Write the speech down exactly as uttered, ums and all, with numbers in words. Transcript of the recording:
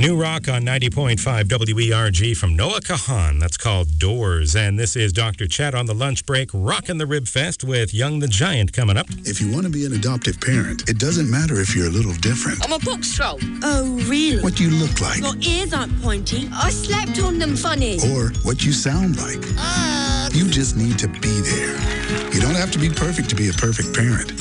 New rock on ninety point five W E R G from Noah Kahan. That's called Doors. And this is Doctor Chet on the lunch break, rocking the Rib Fest with Young the Giant coming up. If you want to be an adoptive parent, it doesn't matter if you're a little different. I'm a box troll. Oh, really? What you look like. Your ears aren't pointy. I slept on them funny. Or what you sound like. Uh... You just need to be there. You don't have to be perfect to be a perfect parent.